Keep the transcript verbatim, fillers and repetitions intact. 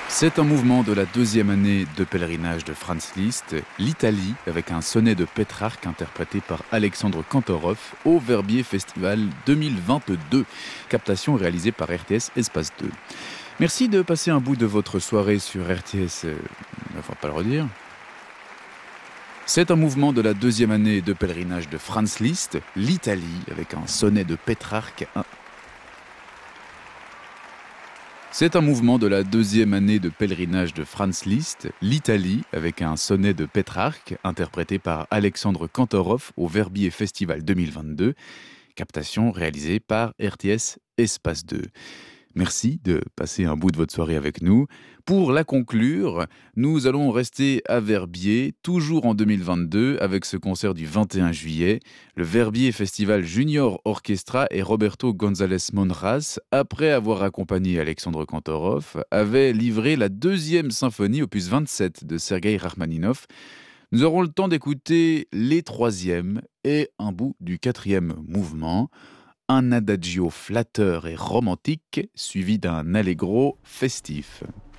C'est un mouvement de la deuxième année de pèlerinage de Franz Liszt, l'Italie, avec un sonnet de Pétrarque interprété par Alexandre Kantorov au Verbier Festival deux mille vingt-deux, captation réalisée par R T S Espace deux. Merci de passer un bout de votre soirée sur R T S, euh, il ne faut pas le redire. C'est un mouvement de la deuxième année de pèlerinage de Franz Liszt, l'Italie, avec un sonnet de Pétrarque. Un... C'est un mouvement de la deuxième année de pèlerinage de Franz Liszt, l'Italie, avec un sonnet de Pétrarque, interprété par Alexandre Kantorov au Verbier Festival deux mille vingt-deux, captation réalisée par R T S Espace deux. Merci de passer un bout de votre soirée avec nous. Pour la conclure, nous allons rester à Verbier, toujours en deux mille vingt-deux, avec ce concert du vingt et un juillet. Le Verbier Festival Junior Orchestra et Roberto González Monraz, après avoir accompagné Alexandre Kantorov, avaient livré la deuxième symphonie, opus vingt-sept, de Sergueï Rachmaninov. Nous aurons le temps d'écouter les troisièmes et un bout du quatrième mouvement. Un adagio flatteur et romantique, suivi d'un allegro festif.